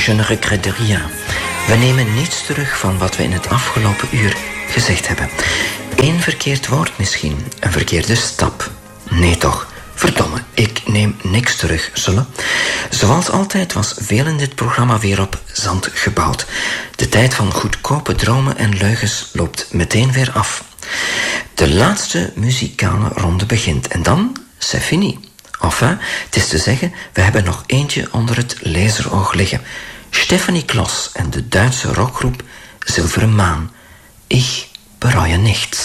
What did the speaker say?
Je ne regrette rien. We nemen niets terug van wat we in het afgelopen uur gezegd hebben. Eén verkeerd woord misschien, een verkeerde stap. Nee toch, verdomme, ik neem niks terug, zullen. Zoals altijd was veel in dit programma weer op zand gebouwd. De tijd van goedkope dromen en leugens loopt meteen weer af. De laatste muzikale ronde begint en dan, c'est fini. Enfin, het is te zeggen, we hebben nog eentje onder het laseroog liggen. Stephanie Kloss en de Duitse rockgroep Zilveren Maan. Ich bereue nichts.